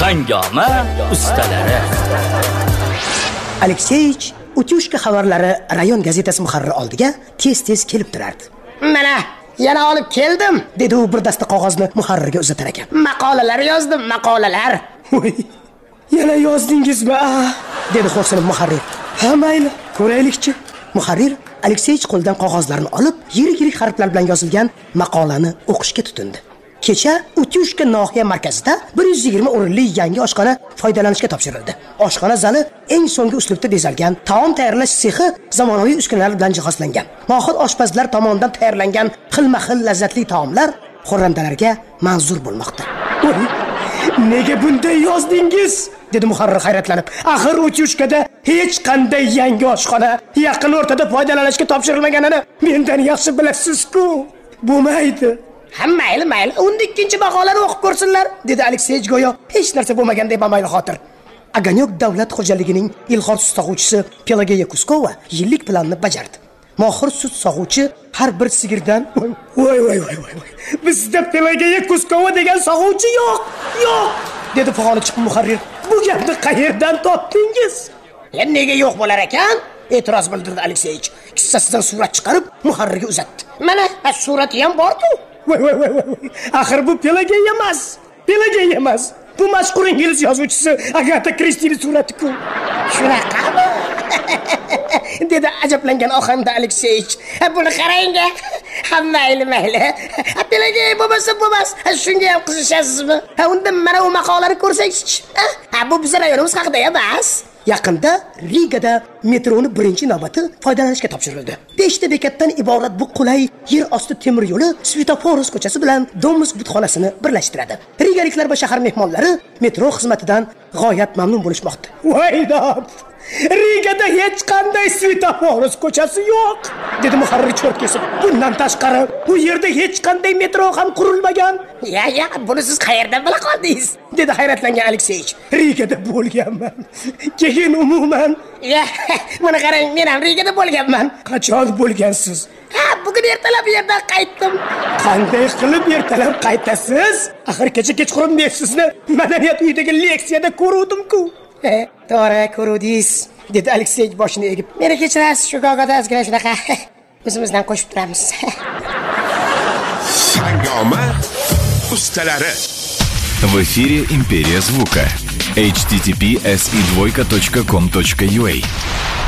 Hangoma ustalari. Alekseyich Utyushka xabarlari rayon gazetasi muharriri oldiga tez-tez kelib turardi. Mana yana olib keldim, dedi u bir dasta qog'ozni muharrirga uzatar ekan. Maqolalar yozdim, maqolalar. Yana yozdingizmi? dedi xo'rsinib muharrir. Ha, mayli, ko'raylikchi. Muharrir Alekseyich qo'ldan qog'ozlarni olib, yirik-yirik harflar bilan yozilgan maqolani o'qishga tutindi. Kecha Utyushka nohiya markazida 120 o'rinli yangi oshxona foydalanishga topshirildi. Oshxona zali eng so'nggi uslubda bezalgan, taom tayyorlash sexi zamonaviy uskunalar bilan jihozlangan. Mohir oshpazlar tomonidan tayyorlangan xilma-xil lazzatli taomlar xorrandalarga manzur bo'lmoqda. Nega bunday yozdingiz? dedi muharrir hayratlanib. Axir Utyushkada hech qanday yangi oshxona yaqin o'rtada foydalanishga topshirilmaganini mendan yaxshi bilasiz-ku. Bo'lmaydi. Ha, mayli, unda ikkinchi maqolani o'qib ko'rsinlar, dedi Alekseyich go'yo hech narsa bo'lmagandek bamayli xotir. Aganyok davlat xo'jaligining ilg'or sut sog'uvchisi Pelageya Kuskova yillik planni bajardi. Mohir sut sog'uvchi har bir sigirdan voy. Bizda Pelageya Kuskova degan sog'uvchi yo'q, dedi fag'oni chiqib muharrir. Bu gapni qayerdan topdingiz? Nega yo'q bo'lar ekan? E'tiroz bildirdi Alekseyich. Kissasidan surat chiqarib muharrirga uzatdi. Mana, surati ham bor-ku. Voy. Axir bu Pelageya emas. Bu mashhur ingliz yozuvchisi Agatha Christie'ning surati-ku. Shunaqami? dedi ajablangan ohangda Alekseyich. Buni qarang-a. Mayli. Pelageya bo'lmasa bo'lmas. Shunga ham qizishasizmi? Unda mana u maqolani ko'rsangchi. Bu bizning rayonimiz haqida emas. Yaqinda Rigada metroni birinchi navbati foydalanishga topshirildi. 5 ta bekatdan iborat bu qulay yer osti temir yo'li Svetoforos ko'chasi bilan Domus butxonasini birlashtiradi. Rigaliklar va shahar mehmonlari metro xizmatidan g'oyat mamnun bo'lishmoqda. Voydab! Rigada hech qanday Svetoforos ko'chasi yo'q, dedi muharrir cho'rt kesib. Bundan tashqari, bu yerda hech qanday metro ham qurilmagan. Ya, buni siz qayerdan bila qoldingiz? dedi hayratlangan Alekseyich. Rigada bo'lganman. Keyin umuman, buni qarang, men ham Rigada bo'lganman. Qachon bo'lgansiz? Bugun ertalab yerdan qaytdim. Qanday qilib ertalab qaytasiz? Axir kecha kechqurun men sizni madaniyat uyidagi leksiyada ko'rdim-ku. To'g'ri ko'rdingiz, dedi Alekseyich boshini egib. Meni kechirasiz, shu go'goda ozgina shunaqa o'zimizdan qo'shib turamiz. Hangoma ustalari. В эфире «Империя звука». https://com.ua